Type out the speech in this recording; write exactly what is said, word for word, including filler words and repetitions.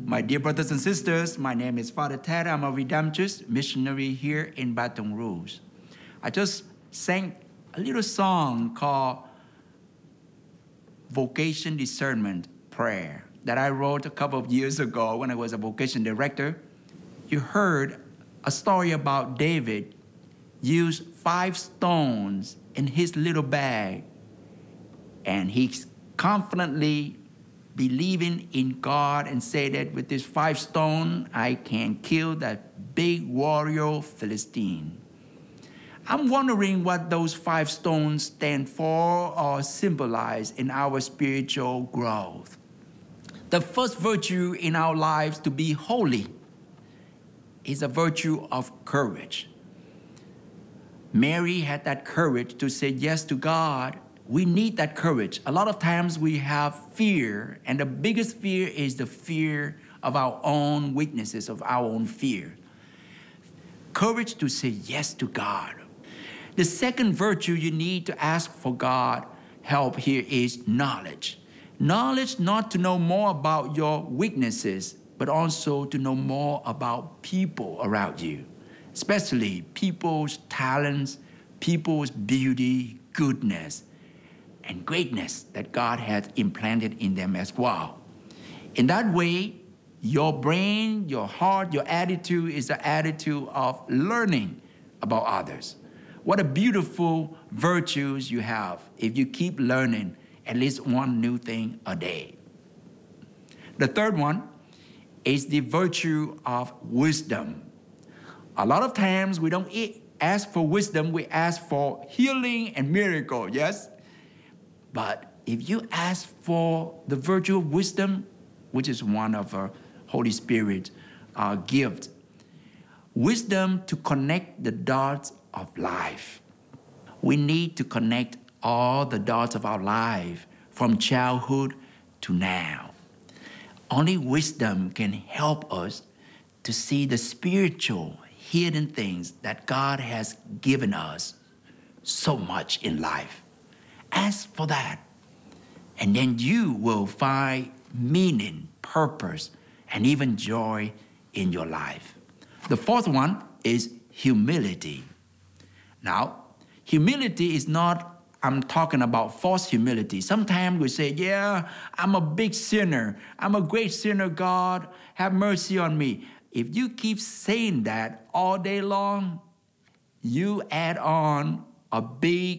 My dear brothers and sisters, my name is Father Ted. I'm a Redemptorist missionary here in Baton Rouge. I just sang a little song called Vocation Discernment Prayer that I wrote a couple of years ago when I was a vocation director. You heard a story about David used five stones in his little bag, and he's confidently believing in God and say that with this five stone, I can kill that big warrior Philistine. I'm wondering what those five stones stand for or symbolize in our spiritual growth. The first virtue in our lives to be holy is a virtue of courage. Mary had that courage to say yes to God. We need that courage. A lot of times we have fear, and the biggest fear is the fear of our own weaknesses, of our own fear. Courage to say yes to God. The second virtue you need to ask for God help here is knowledge. Knowledge not to know more about your weaknesses, but also to know more about people around you, especially people's talents, people's beauty, goodness, and greatness that God has implanted in them as well. In that way, your brain, your heart, your attitude is the attitude of learning about others. What a beautiful virtues you have if you keep learning at least one new thing a day. The third one is the virtue of wisdom. A lot of times we don't ask for wisdom, we ask for healing and miracle, yes? But if you ask for the virtue of wisdom, which is one of our Holy Spirit uh, gift, wisdom to connect the dots of life. We need to connect all the dots of our life from childhood to now. Only wisdom can help us to see the spiritual hidden things that God has given us so much in life. Ask for that, and then you will find meaning, purpose, and even joy in your life. The fourth one is humility. Now, humility is not, I'm talking about false humility. Sometimes we say, yeah, I'm a big sinner. I'm a great sinner, God. Have mercy on me. If you keep saying that all day long, you add on a big